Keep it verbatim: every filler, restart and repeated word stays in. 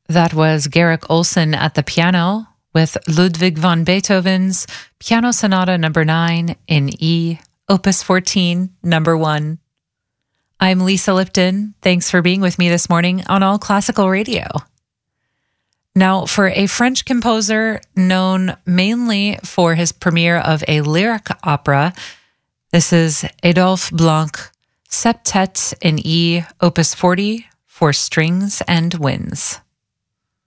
That was Garrick Olson at the piano with Ludwig van Beethoven's Piano Sonata number nine in E, Opus fourteen, number one. I'm Lisa Lipton. Thanks for being with me this morning on All Classical Radio. Now, for a French composer known mainly for his premiere of a lyric opera, this is Adolphe Blanc, Septet in E, Opus forty, for strings and winds.